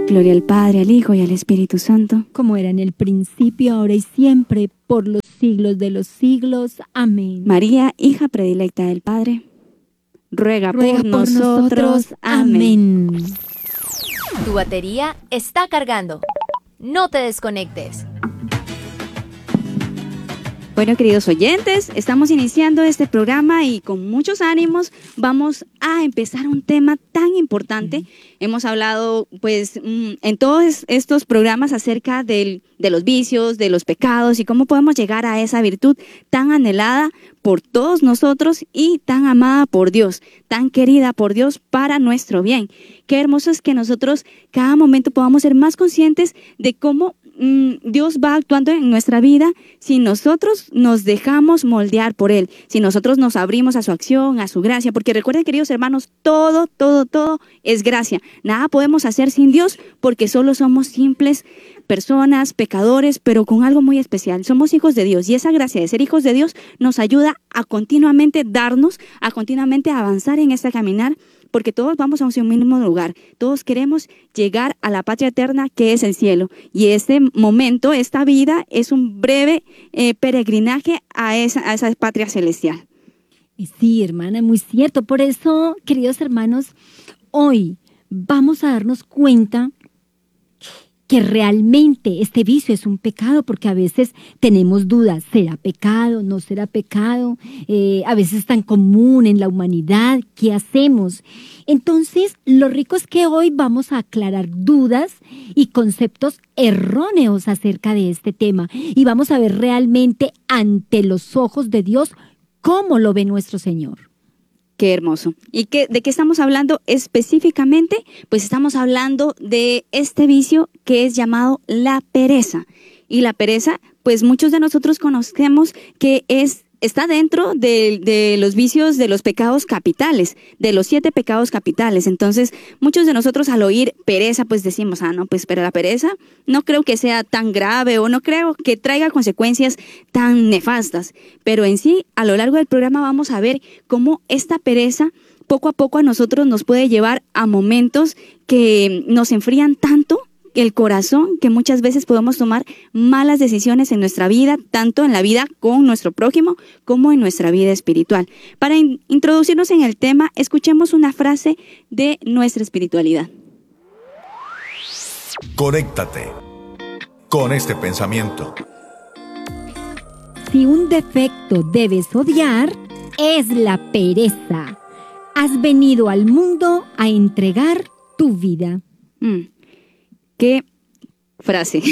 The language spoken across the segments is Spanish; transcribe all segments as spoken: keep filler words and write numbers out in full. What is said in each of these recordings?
Gloria al Padre, al Hijo y al Espíritu Santo. Como era en el principio, ahora y siempre, por los siglos de los siglos. Amén. María, hija predilecta del Padre, ruega, Ruega por, por nosotros. nosotros. Amén. Amén. Tu batería está cargando. No te desconectes. Bueno, queridos oyentes, estamos iniciando este programa y con muchos ánimos vamos a empezar un tema tan importante. Hemos hablado, pues, en todos estos programas acerca del, de los vicios, de los pecados y cómo podemos llegar a esa virtud tan anhelada por todos nosotros y tan amada por Dios, tan querida por Dios para nuestro bien. Qué hermoso es que nosotros cada momento podamos ser más conscientes de cómo Dios va actuando en nuestra vida si nosotros nos dejamos moldear por Él, si nosotros nos abrimos a su acción, a su gracia, porque recuerden, queridos hermanos, todo, todo, todo es gracia. Nada podemos hacer sin Dios porque solo somos simples personas, pecadores, pero con algo muy especial. Somos hijos de Dios y esa gracia de ser hijos de Dios nos ayuda a continuamente darnos, a continuamente avanzar en este caminar, porque todos vamos hacia un mismo lugar, todos queremos llegar a la patria eterna que es el cielo, y este momento, esta vida, es un breve eh, peregrinaje a esa, a esa patria celestial. Sí, hermana, muy cierto. Por eso, queridos hermanos, hoy vamos a darnos cuenta que realmente este vicio es un pecado, porque a veces tenemos dudas, ¿será pecado? ¿No será pecado? Eh, a veces es tan común en la humanidad, ¿qué hacemos? Entonces, lo rico es que hoy vamos a aclarar dudas y conceptos erróneos acerca de este tema, y vamos a ver realmente ante los ojos de Dios cómo lo ve nuestro Señor. Qué hermoso. ¿Y qué, de qué estamos hablando específicamente? Pues estamos hablando de este vicio que es llamado la pereza. Y la pereza, pues muchos de nosotros conocemos que es, está dentro de, de los vicios de los pecados capitales, de los siete pecados capitales. Entonces, muchos de nosotros al oír pereza, pues decimos, ah, no, pues pero la pereza no creo que sea tan grave o no creo que traiga consecuencias tan nefastas. Pero en sí, a lo largo del programa vamos a ver cómo esta pereza poco a poco a nosotros nos puede llevar a momentos que nos enfrían tanto el corazón, que muchas veces podemos tomar malas decisiones en nuestra vida, tanto en la vida con nuestro prójimo como en nuestra vida espiritual. Para in- introducirnos en el tema, escuchemos una frase de nuestra espiritualidad. Conéctate con este pensamiento. Si un defecto debes odiar, es la pereza. Has venido al mundo a entregar tu vida. Mm. ¿Qué frase?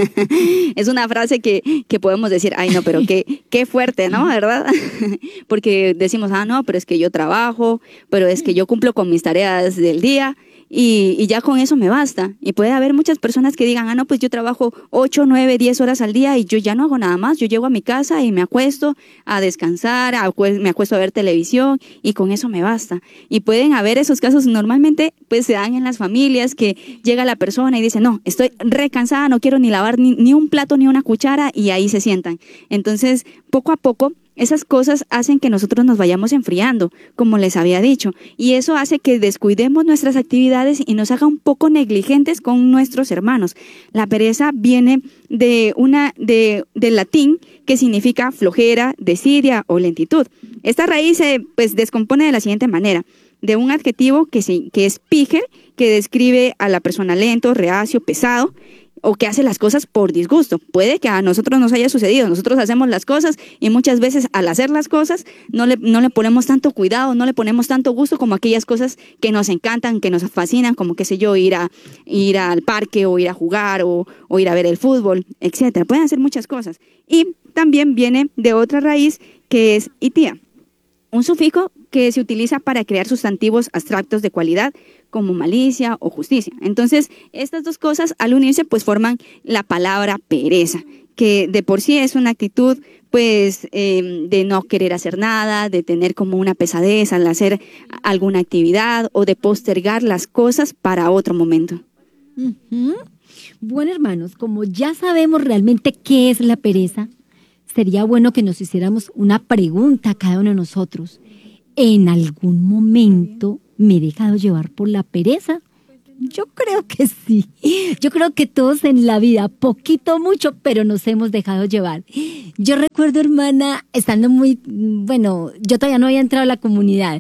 Es una frase que, que podemos decir, ay no, pero qué, qué fuerte, ¿no? ¿Verdad? Porque decimos, ah no, pero es que yo trabajo, pero es que yo cumplo con mis tareas del día y, y ya con eso me basta. Y puede haber muchas personas que digan, ah no, pues yo trabajo ocho, nueve, diez horas al día y yo ya no hago nada más. Yo llego a mi casa y me acuesto a descansar, a, me acuesto a ver televisión y con eso me basta. Y pueden haber esos casos, normalmente pues se dan en las familias, que llega la persona y dice, no, estoy re cansada, no quiero ni lavar ni, ni un plato ni una cuchara, y ahí se sientan. Entonces, poco a poco, esas cosas hacen que nosotros nos vayamos enfriando, como les había dicho, y eso hace que descuidemos nuestras actividades y nos haga un poco negligentes con nuestros hermanos. La pereza viene de una de del latín, que significa flojera, desidia o lentitud. Esta raíz se pues descompone de la siguiente manera: de un adjetivo que, se, que es piger, que describe a la persona lento, reacio, pesado, o que hace las cosas por disgusto. Puede que a nosotros nos haya sucedido, nosotros hacemos las cosas y muchas veces al hacer las cosas no le, no le ponemos tanto cuidado, no le ponemos tanto gusto como aquellas cosas que nos encantan, que nos fascinan, como qué sé yo, ir a ir al parque o ir a jugar o, o ir a ver el fútbol, etcétera. Pueden hacer muchas cosas. Y también viene de otra raíz que es itia, un sufijo que se utiliza para crear sustantivos abstractos de cualidad, como malicia o justicia. Entonces, estas dos cosas al unirse pues forman la palabra pereza, que de por sí es una actitud pues eh, de no querer hacer nada, de tener como una pesadez al hacer alguna actividad o de postergar las cosas para otro momento. Uh-huh. Bueno, hermanos, como ya sabemos realmente qué es la pereza, sería bueno que nos hiciéramos una pregunta a cada uno de nosotros. ¿En algún momento me he dejado llevar por la pereza? Yo creo que sí. Yo creo que todos en la vida, poquito, mucho, pero nos hemos dejado llevar. Yo recuerdo, hermana, estando muy, bueno, yo todavía no había entrado a la comunidad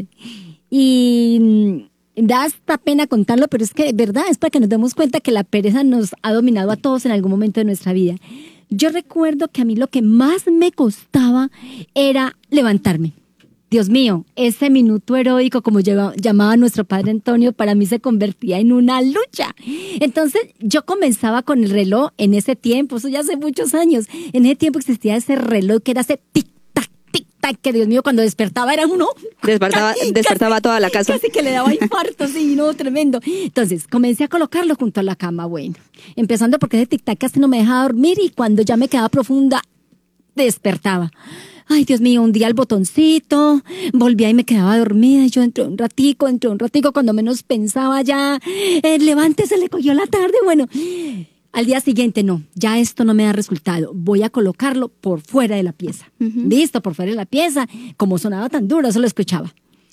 y da hasta pena contarlo, pero es que, verdad, es para que nos demos cuenta que la pereza nos ha dominado a todos en algún momento de nuestra vida. Yo recuerdo que a mí lo que más me costaba era levantarme. Dios mío, ese minuto heroico, como llamaba nuestro padre Antonio, para mí se convertía en una lucha. Entonces, yo comenzaba con el reloj en ese tiempo, eso ya hace muchos años. En ese tiempo existía ese reloj que era ese tic-tac, tic-tac, que Dios mío, cuando despertaba era uno. Despertaba, casi, despertaba casi, toda la casa. Casi que le daba infarto, sí, no, tremendo. Entonces, comencé a colocarlo junto a la cama, bueno. Empezando porque ese tic-tac casi no me dejaba dormir y cuando ya me quedaba profunda, despertaba. Ay, Dios mío, un día el botoncito, volvía y me quedaba dormida, y yo entré un ratico, entré un ratico, cuando menos pensaba ya, eh, levántese, le cogió la tarde, bueno, al día siguiente no, ya esto no me da resultado, voy a colocarlo por fuera de la pieza, uh-huh. Listo, por fuera de la pieza, como sonaba tan duro, eso lo escuchaba,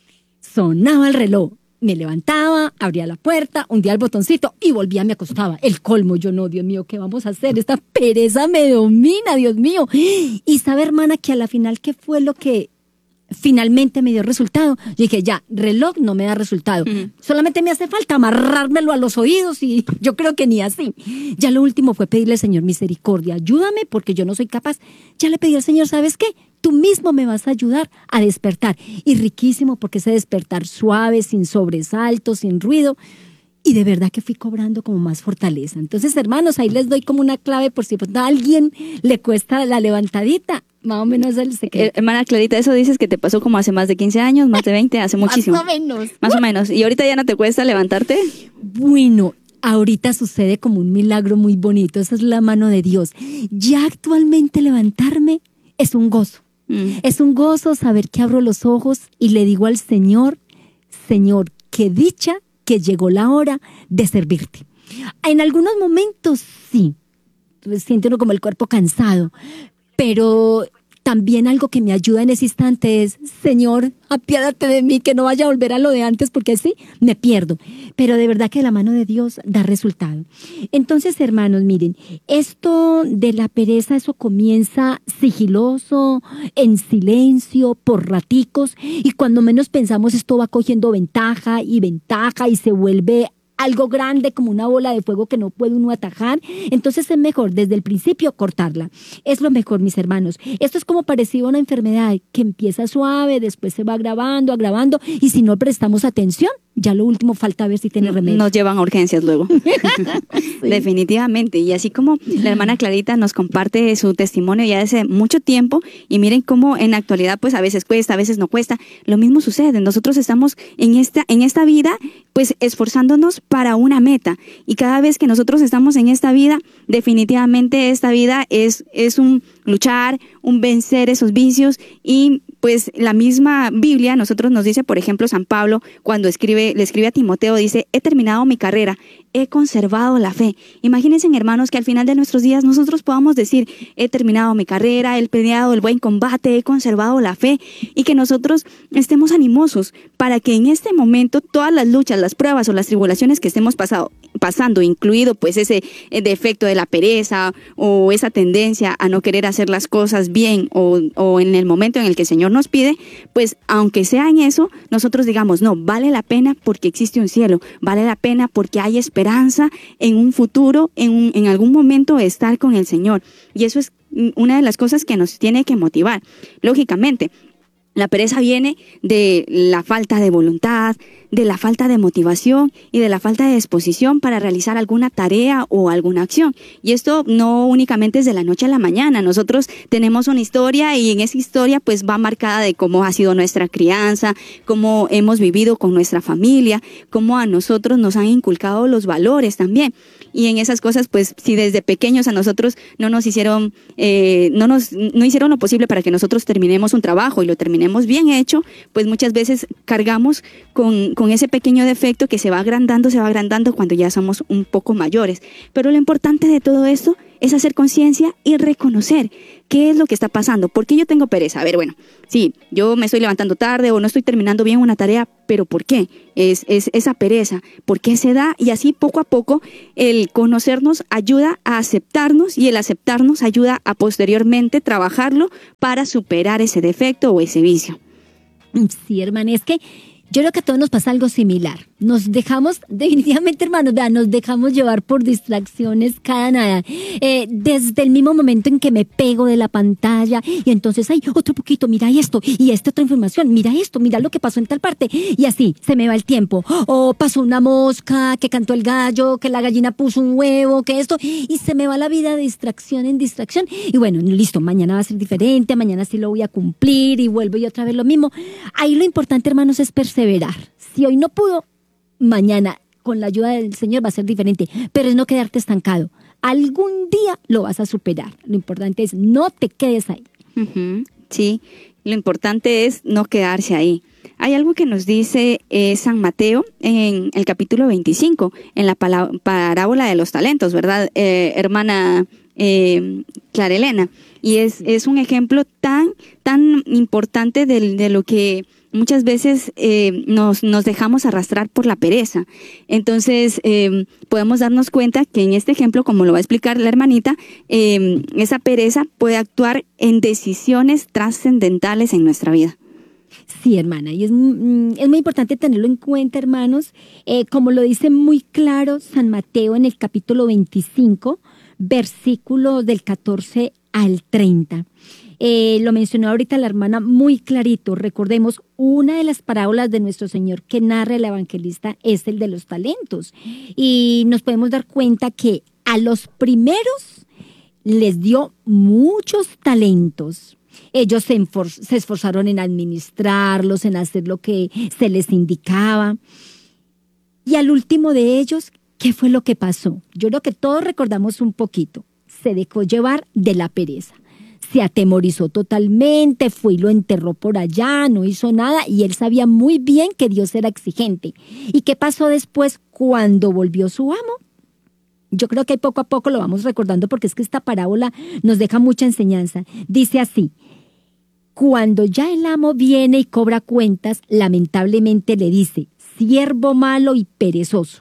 sonaba el reloj. Me levantaba, abría la puerta, hundía el botoncito y volvía, me acostaba. El colmo, yo no, Dios mío, ¿qué vamos a hacer? Esta pereza me domina, Dios mío. Y sabe, hermana, que a la final, ¿qué fue lo que finalmente me dio resultado? Yo dije, ya, reloj no me da resultado. Uh-huh. Solamente me hace falta amarrármelo a los oídos y yo creo que ni así. Ya lo último fue pedirle al Señor misericordia. Ayúdame porque yo no soy capaz. Ya le pedí al Señor, ¿sabes qué? Tú mismo me vas a ayudar a despertar. Y riquísimo porque ese despertar suave, sin sobresaltos, sin ruido. Y de verdad que fui cobrando como más fortaleza. Entonces, hermanos, ahí les doy como una clave por si a alguien le cuesta la levantadita. Más o menos es el secreto. Eh, hermana Clarita, eso dices que te pasó como hace más de quince años, más de veinte, hace muchísimo. Más o menos. Más o menos. ¿Y ahorita ya no te cuesta levantarte? Bueno, ahorita sucede como un milagro muy bonito. Esa es la mano de Dios. Ya actualmente levantarme es un gozo. Mm. Es un gozo saber que abro los ojos y le digo al Señor, Señor, qué dicha que llegó la hora de servirte. En algunos momentos sí, siente uno como el cuerpo cansado, pero también algo que me ayuda en ese instante es, Señor, apiádate de mí, que no vaya a volver a lo de antes, porque así me pierdo. Pero de verdad que la mano de Dios da resultado. Entonces, hermanos, miren, esto de la pereza, eso comienza sigiloso, en silencio, por raticos, y cuando menos pensamos esto va cogiendo ventaja y ventaja y se vuelve algo grande como una bola de fuego que no puede uno atajar. Entonces es mejor desde el principio cortarla. Es lo mejor, mis hermanos. Esto es como parecido a una enfermedad que empieza suave, después se va agravando, agravando, y si no prestamos atención, ya lo último falta ver si tiene remedio. Nos llevan a urgencias luego. Sí. Definitivamente. Y así como la hermana Clarita nos comparte su testimonio ya hace mucho tiempo, y miren cómo en la actualidad pues a veces cuesta, a veces no cuesta. Lo mismo sucede. Nosotros estamos en esta, en esta vida pues esforzándonos para una meta. Y cada vez que nosotros estamos en esta vida, definitivamente esta vida es, es un luchar, un vencer esos vicios. Y pues la misma Biblia, nosotros nos dice, por ejemplo, San Pablo, cuando escribe, le escribe a Timoteo, dice, he terminado mi carrera, he conservado la fe. Imagínense, hermanos, que al final de nuestros días nosotros podamos decir, he terminado mi carrera, he peleado el buen combate, he conservado la fe, y que nosotros estemos animosos para que en este momento todas las luchas, las pruebas o las tribulaciones que estemos pasado, pasando, incluido pues ese defecto de la pereza o esa tendencia a no querer hacer las cosas bien o, o en el momento en el que el Señor nos pide, pues aunque sea en eso, nosotros digamos, no, vale la pena porque existe un cielo, vale la pena porque hay esperanza en un futuro, en, un, en algún momento estar con el Señor. Y eso es una de las cosas que nos tiene que motivar. Lógicamente, la pereza viene de la falta de voluntad, de la falta de motivación y de la falta de disposición para realizar alguna tarea o alguna acción. Y esto no únicamente es de la noche a la mañana. Nosotros tenemos una historia y en esa historia pues va marcada de cómo ha sido nuestra crianza, cómo hemos vivido con nuestra familia, cómo a nosotros nos han inculcado los valores también. Y en esas cosas, pues, si desde pequeños a nosotros no nos hicieron, eh, no nos, no hicieron lo posible para que nosotros terminemos un trabajo y lo terminemos bien hecho, pues muchas veces cargamos con, con ese pequeño defecto que se va agrandando, se va agrandando cuando ya somos un poco mayores. Pero lo importante de todo esto es hacer conciencia y reconocer qué es lo que está pasando. ¿Por qué yo tengo pereza? A ver, bueno, sí, yo me estoy levantando tarde o no estoy terminando bien una tarea, pero ¿por qué? Es, es esa pereza. ¿Por qué se da? Y así poco a poco el conocernos ayuda a aceptarnos y el aceptarnos ayuda a posteriormente trabajarlo para superar ese defecto o ese vicio. Sí, hermana, es que yo creo que a todos nos pasa algo similar. Nos dejamos, definitivamente, hermanos, vean, nos dejamos llevar por distracciones cada nada. Eh, desde el mismo momento en que me pego de la pantalla y entonces, ay, otro poquito, mira esto, y esta otra información, mira esto, mira lo que pasó en tal parte. Y así, se me va el tiempo. O pasó una mosca, que cantó el gallo, que la gallina puso un huevo, que esto, y se me va la vida de distracción en distracción. Y bueno, listo, mañana va a ser diferente, mañana sí lo voy a cumplir y vuelvo y otra vez lo mismo. Ahí lo importante, hermanos, es perseverar. Si hoy no pudo, mañana, con la ayuda del Señor, va a ser diferente, pero es no quedarte estancado. Algún día lo vas a superar. Lo importante es no te quedes ahí. Uh-huh. Sí, lo importante es no quedarse ahí. Hay algo que nos dice eh, San Mateo en el capítulo veinticinco, en la pala- parábola de los talentos, ¿verdad, eh, hermana eh, Clara Elena? Y es, es un ejemplo tan, tan importante de, de lo que muchas veces eh, nos, nos dejamos arrastrar por la pereza. Entonces, eh, podemos darnos cuenta que en este ejemplo, como lo va a explicar la hermanita, eh, esa pereza puede actuar en decisiones trascendentales en nuestra vida. Sí, hermana, y es, es muy importante tenerlo en cuenta, hermanos, eh, como lo dice muy claro San Mateo en el capítulo veinticinco, versículo del catorce al treinta. Eh, lo mencionó ahorita la hermana muy clarito. Recordemos, una de las parábolas de nuestro Señor que narra el evangelista es el de los talentos. Y nos podemos dar cuenta que a los primeros les dio muchos talentos. Ellos se, enfor- se esforzaron en administrarlos, en hacer lo que se les indicaba. Y al último de ellos, ¿qué fue lo que pasó? Yo creo que todos recordamos un poquito. Se dejó llevar de la pereza. Se atemorizó totalmente, fue y lo enterró por allá, no hizo nada, y él sabía muy bien que Dios era exigente. ¿Y qué pasó después cuando volvió su amo? Yo creo que poco a poco lo vamos recordando porque es que esta parábola nos deja mucha enseñanza. Dice así: cuando ya el amo viene y cobra cuentas, lamentablemente le dice: siervo malo y perezoso.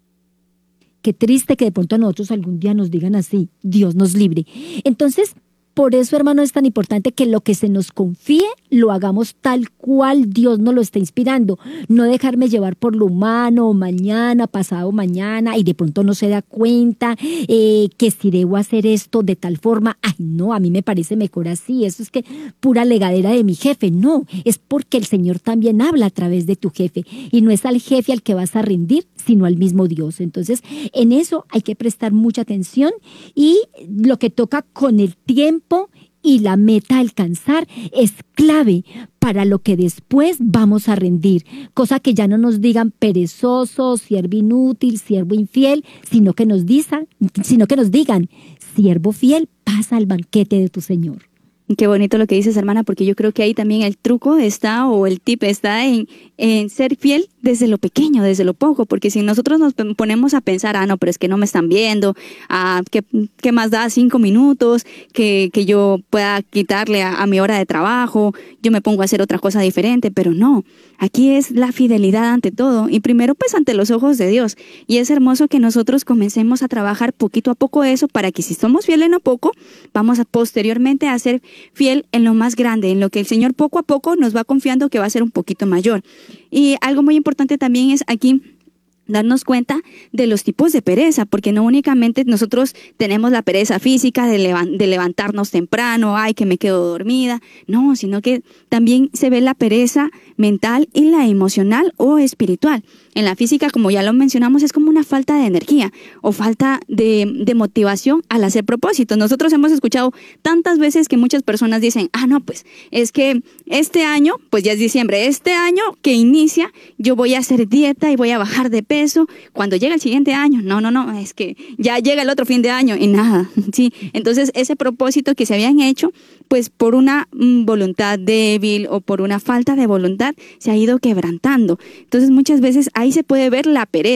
Qué triste que de pronto a nosotros algún día nos digan así, Dios nos libre. Entonces, por eso, hermano, es tan importante que lo que se nos confíe lo hagamos tal cual Dios nos lo está inspirando. No dejarme llevar por lo humano, mañana, pasado mañana, y de pronto no se da cuenta eh, que si debo hacer esto de tal forma, ay no, a mí me parece mejor así, eso es que pura legadera de mi jefe. No, es porque el Señor también habla a través de tu jefe, y no es al jefe al que vas a rendir, sino al mismo Dios. Entonces, en eso hay que prestar mucha atención, y lo que toca con el tiempo y la meta a alcanzar es clave para lo que después vamos a rendir. Cosa que ya no nos digan perezoso, siervo inútil, siervo infiel, sino que nos digan, sino que nos digan, siervo fiel, pasa al banquete de tu Señor. Qué bonito lo que dices, hermana, porque yo creo que ahí también el truco está, o el tip está en, en ser fiel desde lo pequeño, desde lo poco, porque si nosotros nos ponemos a pensar, ah, no, pero es que no me están viendo, ah, ¿qué, qué más da cinco minutos que, que yo pueda quitarle a, a mi hora de trabajo? Yo me pongo a hacer otra cosa diferente, pero no, aquí es la fidelidad ante todo, y primero pues ante los ojos de Dios, y es hermoso que nosotros comencemos a trabajar poquito a poco eso, para que si somos fieles en lo poco, vamos a posteriormente a ser fiel en lo más grande, en lo que el Señor poco a poco nos va confiando que va a ser un poquito mayor. Y algo muy importante también es aquí darnos cuenta de los tipos de pereza, porque no únicamente nosotros tenemos la pereza física de, levan- de levantarnos temprano, ay, que me quedo dormida, no, sino que también se ve la pereza mental y la emocional o espiritual. En la física, como ya lo mencionamos, es como una falta de energía o falta de, de motivación al hacer propósitos. Nosotros hemos escuchado tantas veces que muchas personas dicen, ah, no, pues es que este año, pues ya es diciembre, este año que inicia, yo voy a hacer dieta y voy a bajar de peso. Cuando llega el siguiente año, no, no, no, es que ya llega el otro fin de año y nada, ¿sí? Entonces, ese propósito que se habían hecho, pues por una mm, voluntad débil o por una falta de voluntad, se ha ido quebrantando. Entonces, muchas veces ahí se puede ver la pereza que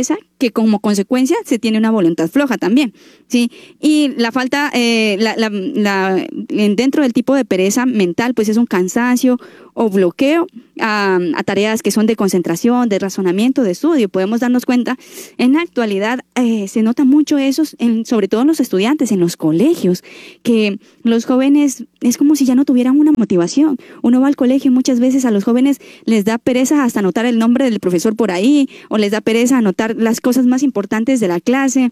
que como consecuencia se tiene una voluntad floja también, ¿sí? Y la falta, eh, la, la, la, dentro del tipo de pereza mental, pues es un cansancio o bloqueo a, a tareas que son de concentración, de razonamiento, de estudio. Podemos darnos cuenta, en la actualidad eh, se nota mucho eso, en, sobre todo en los estudiantes, en los colegios, que los jóvenes es como si ya no tuvieran una motivación. Uno va al colegio y muchas veces a los jóvenes les da pereza hasta anotar el nombre del profesor por ahí, o les da pereza anotar las cosas más importantes de la clase,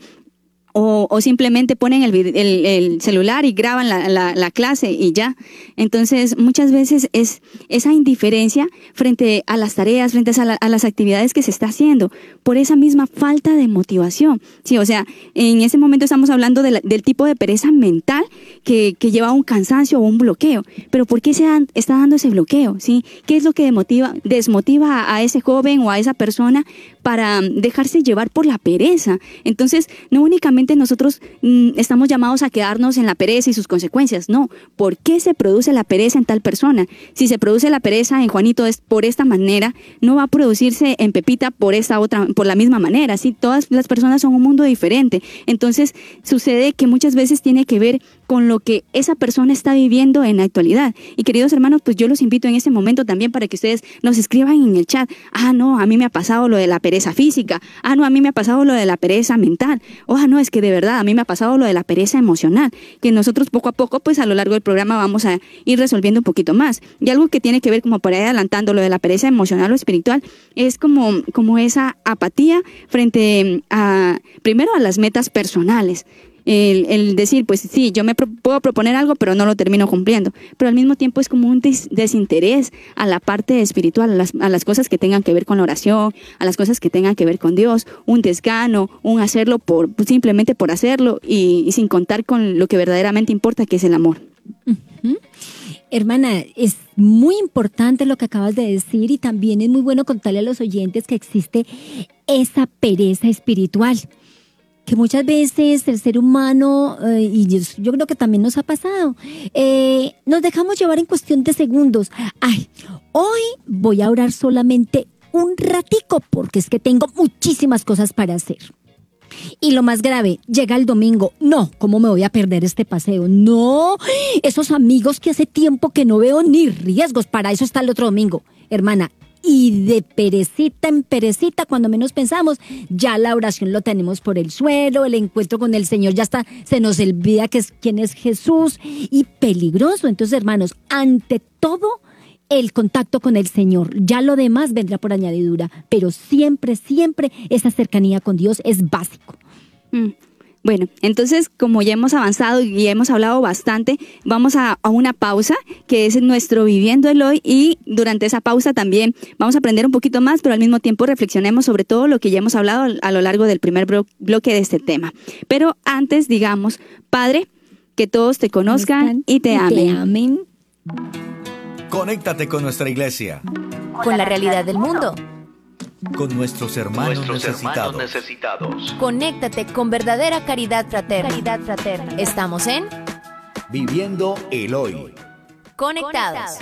O, o simplemente ponen el, el, el celular y graban la, la, la clase y ya. Entonces, muchas veces es esa indiferencia frente a las tareas, frente a, la, a las actividades que se está haciendo, por esa misma falta de motivación. Sí, o sea, en ese momento estamos hablando de la, del tipo de pereza mental que, que lleva a un cansancio o un bloqueo. Pero ¿por qué se dan, está dando ese bloqueo? ¿Sí? ¿Qué es lo que demotiva, desmotiva a, a ese joven o a esa persona para dejarse llevar por la pereza? Entonces, no únicamente nosotros mm, estamos llamados a quedarnos en la pereza y sus consecuencias, no. ¿Por qué se produce la pereza en tal persona? Si se produce la pereza en Juanito es por esta manera, no va a producirse en Pepita por esta otra, por la misma manera, ¿sí? Todas las personas son un mundo diferente. Entonces, sucede que muchas veces tiene que ver con lo que esa persona está viviendo en la actualidad. Y queridos hermanos, pues yo los invito en este momento también para que ustedes nos escriban en el chat. Ah, no, a mí me ha pasado lo de la pereza física. Ah, no, a mí me ha pasado lo de la pereza mental. Oh, no, es que de verdad a mí me ha pasado lo de la pereza emocional, que nosotros poco a poco, pues a lo largo del programa vamos a ir resolviendo un poquito más. Y algo que tiene que ver, como por ahí adelantando, lo de la pereza emocional o espiritual, es como, como esa apatía frente a, primero a las metas personales. El, el decir, pues sí, yo me pro- puedo proponer algo, pero no lo termino cumpliendo. Pero al mismo tiempo es como un des- desinterés a la parte espiritual, a las, a las cosas que tengan que ver con la oración, a las cosas que tengan que ver con Dios, un desgano, un hacerlo por simplemente por hacerlo y, y sin contar con lo que verdaderamente importa, que es el amor. Uh-huh. Hermana, es muy importante lo que acabas de decir y también es muy bueno contarle a los oyentes que existe esa pereza espiritual, que muchas veces el ser humano, eh, y yo, yo creo que también nos ha pasado, eh, nos dejamos llevar en cuestión de segundos. Ay, hoy voy a orar solamente un ratico porque es que tengo muchísimas cosas para hacer. Y lo más grave, llega el domingo. No, ¿cómo me voy a perder este paseo? No, esos amigos que hace tiempo que no veo ni riesgos, para eso está el otro domingo. Hermana, y de perecita en perecita, cuando menos pensamos, ya la oración lo tenemos por el suelo, el encuentro con el Señor ya está, se nos olvida que es, quién es Jesús, y peligroso. Entonces, hermanos, ante todo, el contacto con el Señor, ya lo demás vendrá por añadidura, pero siempre, siempre esa cercanía con Dios es básico. Mm. Bueno, entonces, como ya hemos avanzado y hemos hablado bastante, vamos a, a una pausa, que es nuestro Viviendo el Hoy, y durante esa pausa también vamos a aprender un poquito más, pero al mismo tiempo reflexionemos sobre todo lo que ya hemos hablado a lo largo del primer blo- bloque de este tema. Pero antes, digamos, Padre, que todos te conozcan y te y amen. Te amen. Conéctate con nuestra iglesia, Con la realidad del mundo. con nuestros hermanos Nuestros necesitados. hermanos necesitados. Conéctate con verdadera caridad fraterna. Caridad fraterna. Estamos en Viviendo el hoy. Conectados.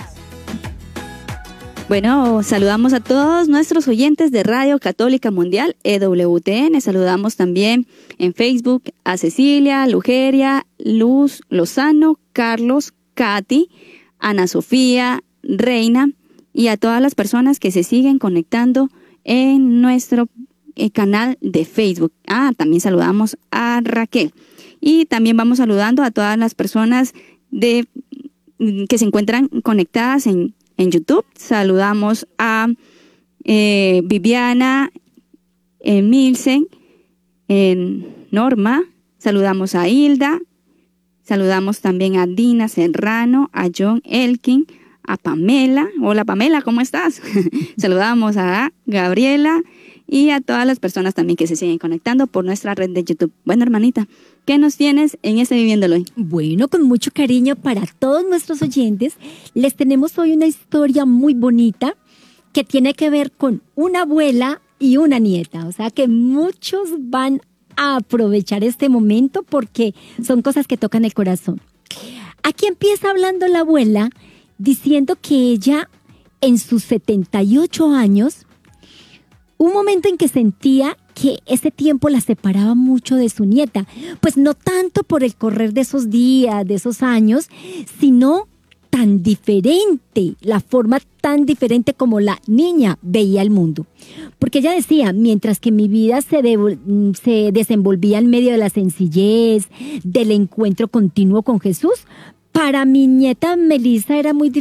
Bueno, saludamos a todos nuestros oyentes de Radio Católica Mundial, E W T N. Saludamos también en Facebook a Cecilia, Lugeria, Luz, Lozano, Carlos, Katy, Ana Sofía, Reina y a todas las personas que se siguen conectando en nuestro eh, canal de Facebook. Ah, también saludamos a Raquel. Y también vamos saludando a todas las personas de, que se encuentran conectadas en, en YouTube. Saludamos a eh, Viviana, eh, Milsen, eh, Norma. Saludamos a Hilda. Saludamos también a Dina Serrano, a John Elkin, a Pamela. Hola Pamela, ¿cómo estás? Saludamos a Gabriela y a todas las personas también que se siguen conectando por nuestra red de YouTube. Bueno, hermanita, ¿qué nos tienes en este Viviéndolo Hoy? Bueno, con mucho cariño para todos nuestros oyentes, les tenemos hoy una historia muy bonita que tiene que ver con una abuela y una nieta. O sea que muchos van a aprovechar este momento porque son cosas que tocan el corazón. Aquí empieza hablando la abuela diciendo que ella, en sus setenta y ocho años, un momento en que sentía que ese tiempo la separaba mucho de su nieta. Pues no tanto por el correr de esos días, de esos años, sino tan diferente, la forma tan diferente como la niña veía el mundo. Porque ella decía, mientras que mi vida se, de, se desenvolvía en medio de la sencillez, del encuentro continuo con Jesús, para mi nieta Melissa era muy